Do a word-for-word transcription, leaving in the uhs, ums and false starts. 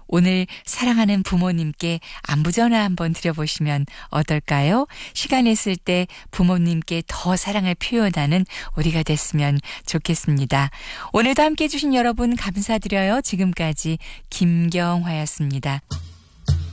오늘 사랑하는 부모님께 안부전화 한번 드려보시면 어떨까요? 시간 있을 때 부모님께 더 사랑을 표현하는 우리가 됐으면 좋겠습니다. 오늘도 함께해 주신 여러분 감사드려요. 지금까지 김경화였습니다.